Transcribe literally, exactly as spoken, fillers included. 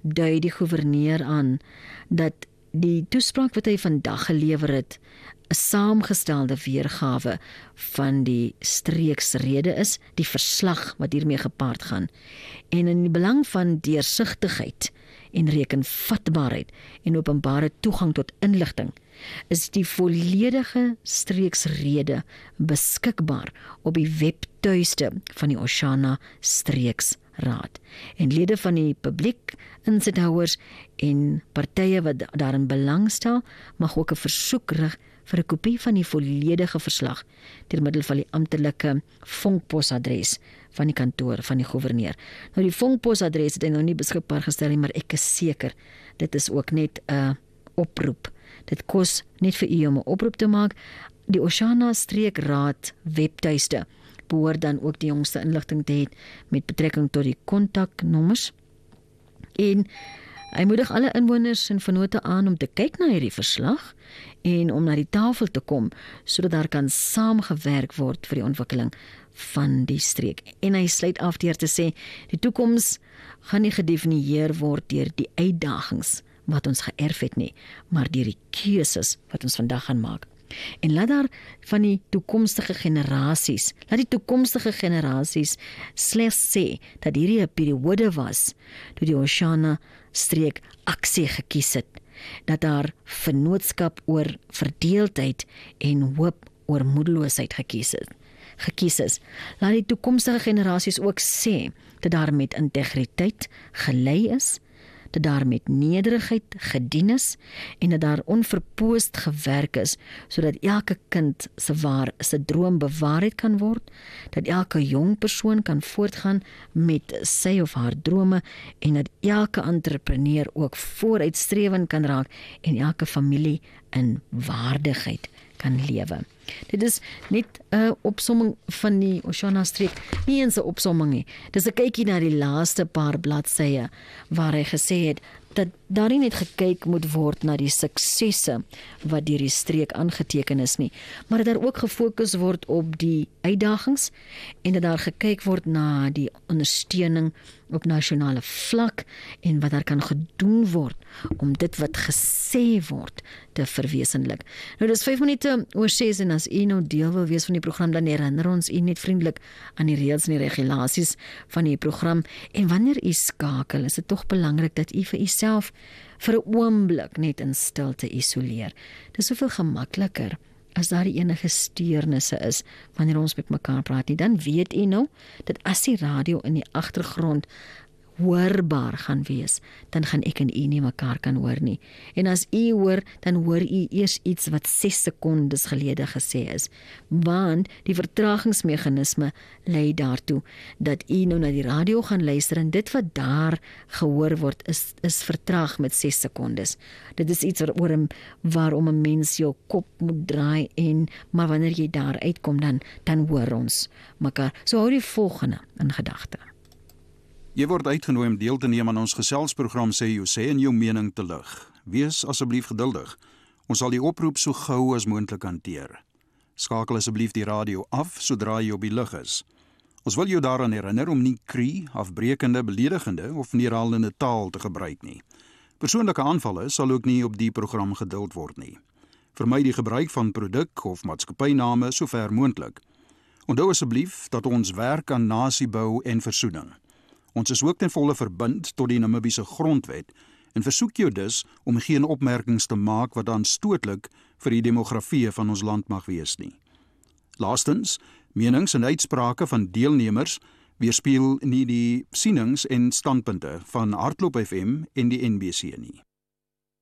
dui die gouverneur aan dat die toespraak wat hy vandag gelewer het 'n saamgestelde weergawe van die streeksrede is, die verslag wat hiermee gepaard gaan. En in die belang van deursigtigheid en rekenvatbaarheid en openbare toegang tot inligting, is die volledige streeksrede beskikbaar op die webtuiste van die Oshana Streeksraad. En lede van die publiek, insithouers en partye wat daarin belangstel, mag ook 'n versoek rig vir 'n kopie van die volledige verslag deur middel van die amptelike vonkposadres van die kantoor van die gouverneur. Nou die vonkposadres het hy nou nie beskikbaar gestel nie, maar ek is seker dit is ook net 'n oproep. Dit kos net vir u om 'n oproep te maak. Die Oshana Streekraad webtuiste behoort dan ook die jongste inligting te hê met betrekking tot die kontaknommers. En hy moedig alle inwoners en vennote aan om te kyk na hierdie verslag en om na die tafel te kom sodat daar kan saamgewerk word vir die ontwikkeling van die streek. En hy sluit af deur te sê die toekoms gaan nie gedefinieer word deur die uitdagings wat ons geërf het nie, maar deur die keuses wat ons vandag gaan maak. En laat daar van die toekomstige generasies, laat die toekomstige generasies slegs sê dat hierdie 'n periode was toe die Oshana streek aksie gekies het, dat daar vennootskap oor verdeeldheid en hoop oor moedeloosheid gekies het. gekies is. Laat die toekomstige generasies ook sê dat daar met integriteit gelei is, dat daar met nederigheid gedien is en dat daar onverpoost gewerk is, sodat elke kind se waar se droom bewaarheid kan word, dat elke jong persoon kan voortgaan met sy of haar drome en dat elke entrepreneur ook vooruitstrewend kan raak en elke familie in waardigheid kan lewe. Dit is net 'n opsomming van die Oshana streek, nie eens 'n opsomming nie. Dis 'n kykie na die laaste paar bladsye waar hy gesê het dat daar nie net gekyk moet word na die suksesse wat deur die streek aangeteken is nie, maar dat daar ook gefokus word op die uitdagings en dat daar gekyk word na die ondersteuning op nasionale vlak en wat daar kan gedoen word om dit wat gesê word te verwesenlik. Nou dis vyf minute oor ses en as u nou deel wil wees van die program, dan herinner ons u net vriendelik aan die reëls en die regulasies van die program. En wanneer u skakel, is dit tog belangrik dat u vir u self vir 'n oomblik net in stilte isoleer. Dis soveel gemakliker as daar enige steurnisse is wanneer ons met mekaar praat nie. Dan weet u nou dat as die radio in die agtergrond hoorbaar gaan wees, dan gaan ek en u nie mekaar kan hoor nie. En as u hoor, dan hoor u eers iets wat ses sekondes gelede gesê is, want die vertragingsmeganisme lei daartoe dat u nou na die radio gaan luister en dit wat daar gehoor word is, is vertraag met ses sekondes. Dit is iets waarom, waarom 'n mens jou kop moet draai en, maar wanneer jy daar uitkom, dan, dan hoor ons mekaar. So hou die volgende in gedagte. Jy word uitgenooi om deel te neem aan ons geselsprogram Sê Jou Sê en jou mening te lig. Wees asseblief geduldig. Ons sal die oproep so gou as moontlik hanteer. Skakel asseblief die radio af sodra jy op die lug is. Ons wil jou daaraan herinner om nie kree, afbreekende, beledigende of neerhalende taal te gebruik nie. Persoonlike aanvalle sal ook nie op die program geduld word nie. Vermy die gebruik van produk of maatskappyname so ver moontlik. Onthou asseblief dat ons werk aan nasiebou en versoening. Ons is ook ten volle verbind tot die Namibiese grondwet en versoek jou dus om geen opmerkings te maak wat aanstootlik vir die demografie van ons land mag wees nie. Laastens, menings en uitsprake van deelnemers weerspieël nie die sienings en standpunte van Hardloop F M en die N B C nie.